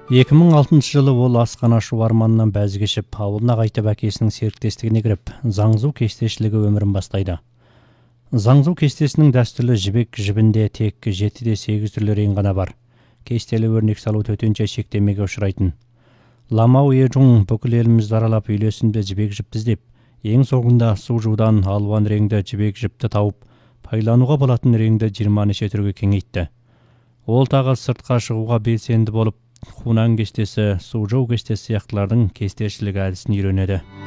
2006 жылы ол асқан ашу арманынан бәз кешіп, ауылына қайтып әкесінің серіктестігіне кіріп, заңзу кестешілігі өмірін бастайды. Заңзу кестесінің дәстүрлі жібек жібінде тек 7-8 түрлері ғана бар. Кестелі өрнек салу төтенше шектемеге ұшырайтын. Ламау Ежун бүкіл елімізді аралап үйлесімді жібек жіпті іздеп, ең соңында су жудан алуан реңді жібек жіпті тауып, пайдалануға болатын реңді 20 неше түрге кеңейтті. Ол тағы сыртқа шығуға белсенді болып, Хунан кестесі, Сужоу кестесі сияқтылардың кестешілік әдісін үйренеді.